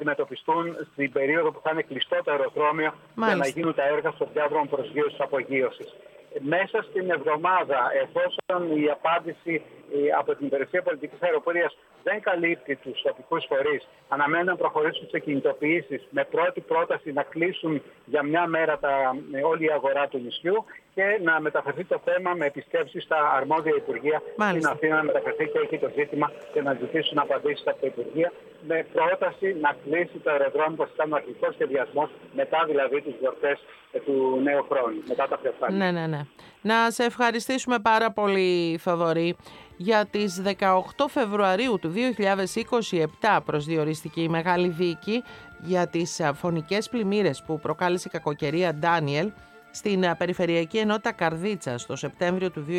αντιμετωπιστούν στην περίοδο που θα είναι κλειστό το αεροδρόμιο για να γίνουν τα έργα στο διάδρομο προσγείωσης-απογείωσης. Μέσα στην εβδομάδα, εφόσον η απάντηση από την Υπηρεσία Πολιτικής Αεροπορίας δεν καλύπτει τους τοπικούς φορείς, αναμένουν να προχωρήσουν σε κινητοποιήσεις με πρώτη πρόταση να κλείσουν για μια μέρα όλη η αγορά του νησιού και να μεταφερθεί το θέμα με επισκέψεις στα αρμόδια Υπουργεία στην Αθήνα, να μεταφερθεί και εκεί το ζήτημα και να ζητήσουν απαντήσεις από τα Υπουργεία με πρόταση να κλείσει το αεροδρόμιο που ήταν ο αρχικός σχεδιασμός, μετά δηλαδή τις γιορτές του νέου χρόνου, μετά τα Χριστούγεννα. Ναι. Να σε ευχαριστήσουμε πάρα πολύ, Θοδωρή. Για τις 18 Φεβρουαρίου του 2027 προσδιορίστηκε η μεγάλη δίκη για τις φωνικές πλημμύρες που προκάλεσε η κακοκαιρία Ντάνιελ στην Περιφερειακή Ενότητα Καρδίτσας το Σεπτέμβριο του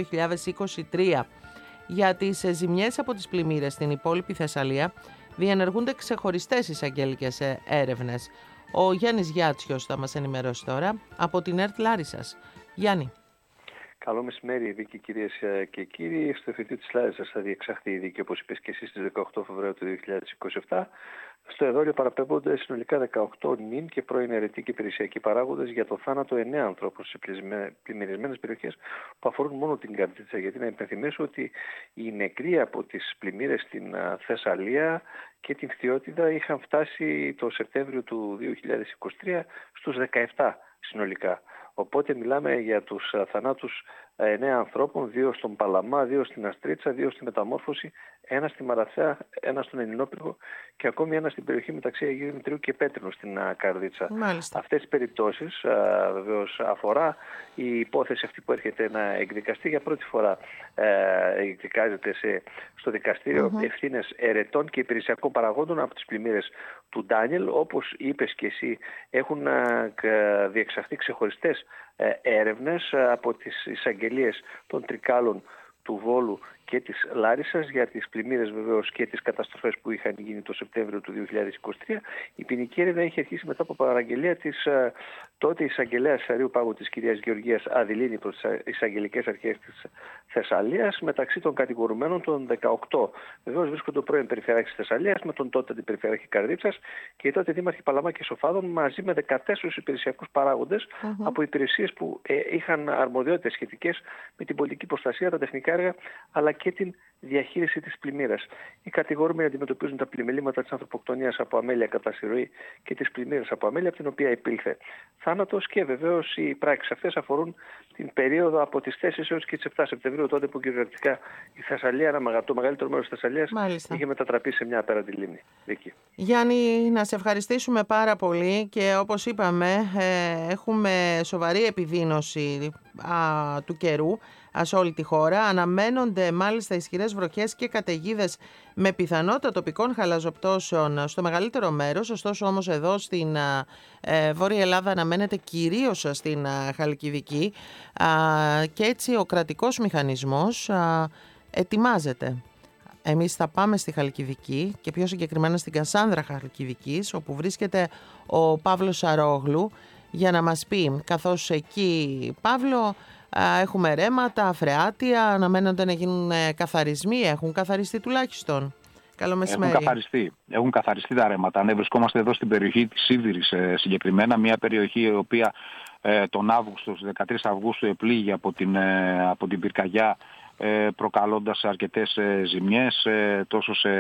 2023. Για τις ζημιές από τις πλημμύρες στην υπόλοιπη Θεσσαλία διενεργούνται ξεχωριστές εισαγγελικές έρευνες. Ο Γιάννης Γιάτσιος θα μας ενημερώσει τώρα από την ΕΡΤ Λάρισσας. Γιάννη. Καλό μεσημέρι, Βίκη, κυρίες και κύριοι. Στο εφετείο της Λάρισσας θα διεξαχθεί η δίκη, όπως είπες και εσύ, στις 18 Φεβρουαρίου του 2027. Στο εδόλιο παραπέμπονται συνολικά 18 νυν και πρώην αιρετοί και υπηρεσιακοί παράγοντες για το θάνατο 9 ανθρώπων σε πλημμυρισμένες περιοχές που αφορούν μόνο την Καρδίτσα. Γιατί να υπενθυμίσω ότι οι νεκροί από τις πλημμύρες στην Θεσσαλία και την Φθιώτιδα είχαν φτάσει το Σεπτέμβριο του 2023 στους 17 συνολικά. Οπότε μιλάμε για τους θανάτους 9 ανθρώπων, 2 στον Παλαμά, 2 στην Αστρίτσα, 2 στη Μεταμόρφωση, 1 στη Μαραθέα, 1 στον Ελληνόπυργο και ακόμη 1 στην περιοχή μεταξύ Αγίου Δημητρίου και Πέτρινου στην Καρδίτσα. Μάλιστα. Αυτές τις περιπτώσεις βεβαίως αφορά η υπόθεση αυτή που έρχεται να εκδικαστεί για πρώτη φορά. Εκδικάζεται στο δικαστήριο ευθύνες αιρετών και υπηρεσιακών παραγόντων από τις πλημμύρες του Ντάνιελ. Όπως είπες και εσύ, έχουν διεξαχθεί ξεχωριστές έρευνες από τις εισαγγελίες των Τρικάλων, του Βόλου και της Λάρισσας για τις πλημμύρες βεβαίως και τις καταστροφές που είχαν γίνει το Σεπτέμβριο του 2023. Η ποινική έρευνα είχε αρχίσει μετά από παραγγελία της τότε εισαγγελέας Αρείου Πάγου της κυρίας Γεωργίας Αδηλίνη προς τις εισαγγελικές αρχές της Θεσσαλίας. Μεταξύ των κατηγορουμένων των 18 βεβαίως βρίσκονται ο πρώην Περιφερειάρχης της Θεσσαλίας με τον τότε Αντιπεριφερειάρχη Καρδίτσας και οι τότε δήμαρχοι Παλαμά και Σοφάδων μαζί με 14 υπηρεσιακούς παράγοντες από υπηρεσίες που είχαν αρμοδιότητες σχετικές με την πολιτική προστασία, τα τεχνικά έργα αλλά και την διαχείριση της πλημμύρας. Οι κατηγορούμενοι αντιμετωπίζουν τα πλημμυλήματα της ανθρωποκτονίας από αμέλεια κατά συρροή και τις πλημμύρες από αμέλεια, από την οποία επήλθε θάνατος και βεβαίως οι πράξεις αυτές αφορούν την περίοδο από τις 4 έως και τις 7 Σεπτεμβρίου, τότε που κυριολεκτικά η Θεσσαλία, το μεγαλύτερο μέρος της Θεσσαλίας, είχε μετατραπεί σε μια απέραντη λίμνη. Εκεί. Γιάννη, να σε ευχαριστήσουμε πάρα πολύ και όπως είπαμε έχουμε σοβαρή επιδείνωση του καιρού σε όλη τη χώρα. Αναμένονται μάλιστα ισχυρές βροχές και καταιγίδες με πιθανότητα τοπικών χαλαζοπτώσεων στο μεγαλύτερο μέρος. Ωστόσο όμως εδώ στην Βόρεια Ελλάδα αναμένεται κυρίως στην Χαλκιδική και έτσι ο κρατικός μηχανισμός ετοιμάζεται. Εμείς θα πάμε στη Χαλκιδική και πιο συγκεκριμένα στην Κασάνδρα Χαλκιδικής, όπου βρίσκεται ο Παύλος Σαρόγλου για να μας πει, καθώς εκεί, Παύλο, έχουμε ρέματα, φρεάτια, αναμένονται να γίνουν καθαρισμοί, έχουν καθαριστεί τουλάχιστον. Καλό μεσημέρι. Έχουν καθαριστεί τα ρέματα. Ναι, βρισκόμαστε εδώ στην περιοχή της Σίδηρης συγκεκριμένα, μια περιοχή η οποία τον Αύγουστο, στις 13 Αυγούστου επλήγει από την πυρκαγιά, προκαλώντας αρκετές ζημιές τόσο σε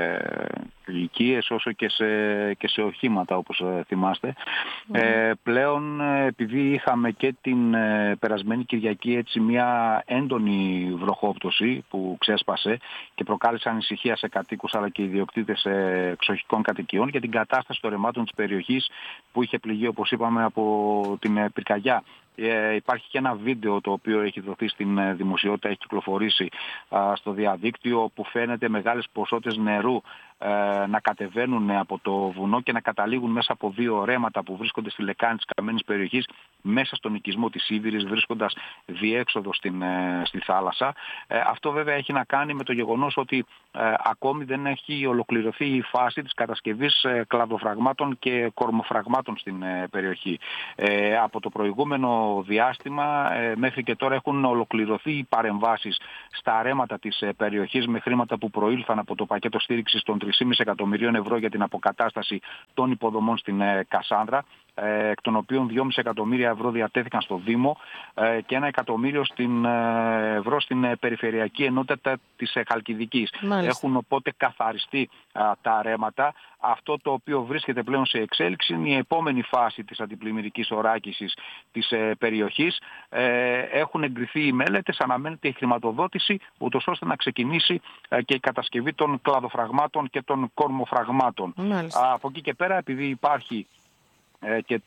οικίες όσο και σε οχήματα, όπως θυμάστε. Πλέον, επειδή είχαμε και την περασμένη Κυριακή έτσι μια έντονη βροχόπτωση που ξέσπασε και προκάλεσε ανησυχία σε κατοίκους αλλά και ιδιοκτήτες εξοχικών κατοικιών για την κατάσταση των ρεμάτων της περιοχής που είχε πληγεί, όπως είπαμε, από την πυρκαγιά. Υπάρχει και ένα βίντεο το οποίο έχει δοθεί στην δημοσιότητα, έχει κυκλοφορήσει στο διαδίκτυο, που φαίνεται μεγάλες ποσότητες νερού να κατεβαίνουν από το βουνό και να καταλήγουν μέσα από δύο ρέματα που βρίσκονται στη λεκάνη της καμένης περιοχής μέσα στον οικισμό της Σίδηρης, βρίσκοντας διέξοδο στη θάλασσα. Αυτό βέβαια έχει να κάνει με το γεγονός ότι ακόμη δεν έχει ολοκληρωθεί η φάση της κατασκευής κλαδοφραγμάτων και κορμοφραγμάτων στην περιοχή. Από το προηγούμενο διάστημα μέχρι και τώρα έχουν ολοκληρωθεί οι παρεμβάσεις στα ρέματα της περιοχής με χρήματα που προήλθαν από το πακέτο στήριξης των 3,5 εκατομμυρίων ευρώ για την αποκατάσταση των υποδομών στην Κασάνδρα, εκ των οποίων 2,5 εκατομμύρια ευρώ διατέθηκαν στο Δήμο και 1 εκατομμύριο ευρώ στην Περιφερειακή Ενότητα της Χαλκιδικής. Έχουν οπότε καθαριστεί τα ρέματα. Αυτό το οποίο βρίσκεται πλέον σε εξέλιξη είναι η επόμενη φάση της αντιπλημμυρικής οράκησης της περιοχής. Έχουν εγκριθεί οι μέλετες, αναμένεται η χρηματοδότηση, ούτως ώστε να ξεκινήσει και η κατασκευή των κλαδοφραγμάτων και των κορμοφραγμάτων. Από εκεί και πέρα, επειδή υπάρχει και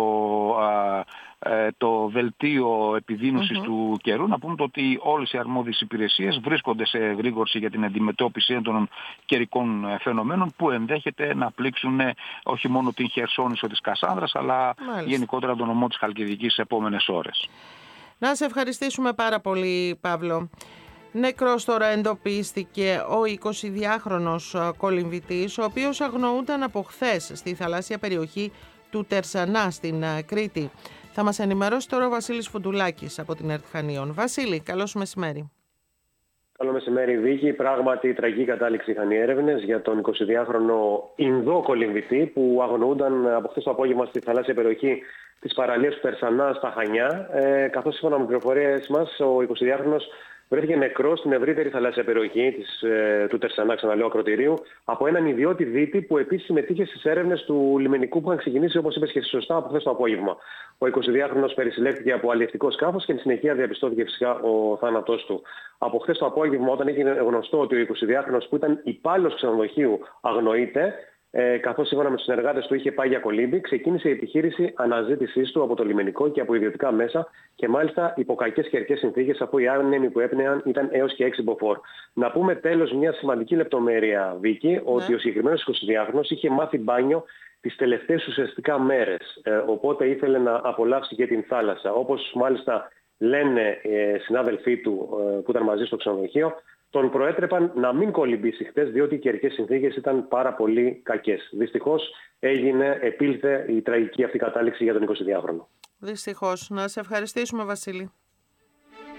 το δελτίο επιδείνωσης του καιρού, να πούμε ότι όλες οι αρμόδιες υπηρεσίες βρίσκονται σε εγρήγορση για την αντιμετώπιση των καιρικών φαινομένων που ενδέχεται να πλήξουν όχι μόνο την Χερσόνησο της Κασάνδρας, αλλά γενικότερα τον νομό της Χαλκιδικής σε επόμενες ώρες. Να σε ευχαριστήσουμε πάρα πολύ, Παύλο. Νεκρός τώρα εντοπίστηκε ο 22χρονος κολυμβητής, ο οποίος αγνοούνταν από χθες στη θαλάσσια περιοχή του Τερσανά στην Κρήτη. Θα μας ενημερώσει τώρα ο Βασίλης Φουντουλάκης από την ΕΡΤ Χανίων. Βασίλη, καλώς μεσημέρι. Καλό μεσημέρι, Βίκη. Πράγματι, τραγική κατάληξη είχαν οι έρευνες για τον 22χρονο Ινδό κολυμβητή που αγνοούνταν από χθες το απόγευμα στη θαλάσσια περιοχή της παραλίας του Τερσανά στα Χανιά. Καθώς σύμφωνα με πληροφορίες μας, ο 22χρονος βρέθηκε νεκρός στην ευρύτερη θαλάσσια περιοχή του Τερσανά, ξαναλέω, ακροτηρίου, από έναν ιδιώτη δίτη που επίσης συμμετείχε στις έρευνες του λιμενικού που είχαν ξεκινήσει, όπως είπες και σωστά, από χθες το απόγευμα. Ο 22χρονος περισυλλέχθηκε από αλλιευτικό σκάφος και εν συνεχεία διαπιστώθηκε φυσικά ο θάνατός του. Από χθες το απόγευμα, όταν έγινε γνωστό ότι ο 22χρονος που ήταν υπάλληλος ξενοδοχείου αγνοείται, καθώς σύμφωνα με τους συνεργάτες του είχε πάει για κολύμπη, ξεκίνησε η επιχείρηση αναζήτησής του από το λιμενικό και από ιδιωτικά μέσα και μάλιστα υπό κακές καιρικές συνθήκες, αφού οι άνεμοι που έπνεαν ήταν έως και 6 μποφόρ. Να πούμε τέλος μια σημαντική λεπτομέρεια, Βίκη, ότι ο συγκεκριμένος 22χρονος είχε μάθει μπάνιο τις τελευταίες ουσιαστικά μέρες. Οπότε ήθελε να απολαύσει και την θάλασσα. Όπως μάλιστα λένε συνάδελφοί του που ήταν μαζί στο ξενοδοχείο, τον προέτρεπαν να μην κολυμπήσει χτες, διότι οι καιρικές συνθήκες ήταν πάρα πολύ κακές. Δυστυχώς επήλθε η τραγική αυτή κατάληξη για τον 22χρονο. Δυστυχώς. Να σε ευχαριστήσουμε, Βασίλη.